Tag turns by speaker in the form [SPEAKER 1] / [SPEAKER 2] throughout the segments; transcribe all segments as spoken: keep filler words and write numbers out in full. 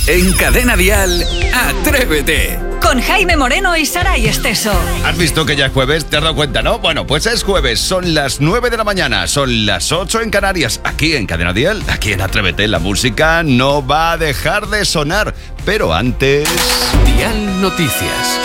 [SPEAKER 1] En Cadena Dial, Atrévete.
[SPEAKER 2] Con Jaime Moreno y Saray Esteso.
[SPEAKER 3] ¿Has visto que ya es jueves? ¿Te has dado cuenta, no? Bueno, pues es jueves, son las nueve de la mañana, son las ocho en Canarias. Aquí en Cadena Dial, aquí en Atrévete, la música no va a dejar de sonar. Pero antes...
[SPEAKER 1] Dial Noticias.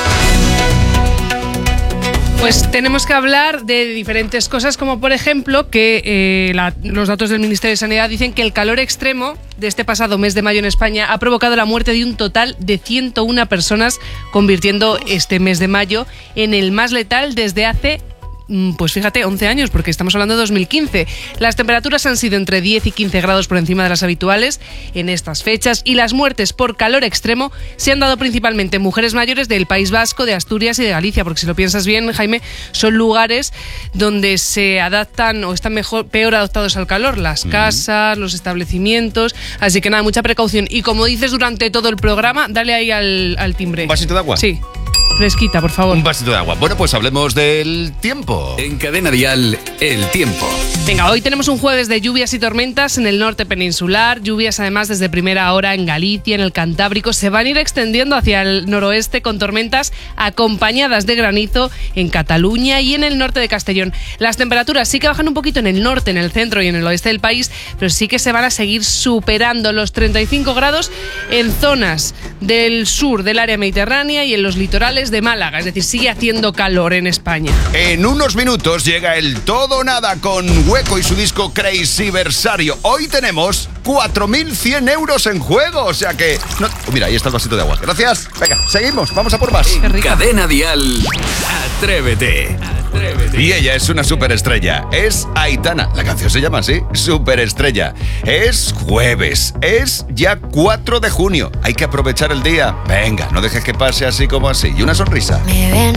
[SPEAKER 4] Pues tenemos que hablar de diferentes cosas, como por ejemplo que eh, la, los datos del Ministerio de Sanidad dicen que el calor extremo de este pasado mes de mayo en España ha provocado la muerte de un total de ciento una personas, convirtiendo este mes de mayo en el más letal desde hace... Pues fíjate, once años, porque estamos hablando de dos mil quince. Las temperaturas han sido entre diez y quince grados por encima de las habituales en estas fechas y las muertes por calor extremo se han dado principalmente en mujeres mayores del País Vasco, de Asturias y de Galicia, porque si lo piensas bien, Jaime, son lugares donde se adaptan o están mejor, peor adaptados al calor, las casas, los establecimientos, así que nada, mucha precaución. Y como dices durante todo el programa, dale ahí al, al timbre.
[SPEAKER 3] ¿Un vasito de agua?
[SPEAKER 4] Sí. Fresquita, por favor.
[SPEAKER 3] Un vasito de agua. Bueno, pues hablemos del tiempo.
[SPEAKER 1] En Cadena Dial, el tiempo.
[SPEAKER 4] Venga, hoy tenemos un jueves de lluvias y tormentas en el norte peninsular, lluvias además desde primera hora en Galicia, en el Cantábrico, se van a ir extendiendo hacia el noroeste con tormentas acompañadas de granizo en Cataluña y en el norte de Castellón. Las temperaturas sí que bajan un poquito en el norte, en el centro y en el oeste del país, pero sí que se van a seguir superando los treinta y cinco grados en zonas del sur del área mediterránea y en los litorales de Málaga, es decir, sigue haciendo calor en España.
[SPEAKER 3] En unos minutos llega el Todo o Nada con Hueco y su disco Crazy Versario. Hoy tenemos cuatro mil cien euros en juego, o sea que... No... Mira, ahí está el vasito de agua. Gracias. Venga, seguimos, vamos a por más.
[SPEAKER 4] Qué rico.
[SPEAKER 1] Cadena Dial, Atrévete. Atrévete.
[SPEAKER 3] Y ella es una superestrella, es Aitana. La canción se llama así, Superestrella. Es jueves, es ya cuatro de junio. Hay que aprovechar el día. Venga, no dejes que pase así como así. Y una sonrisa.
[SPEAKER 5] Me ven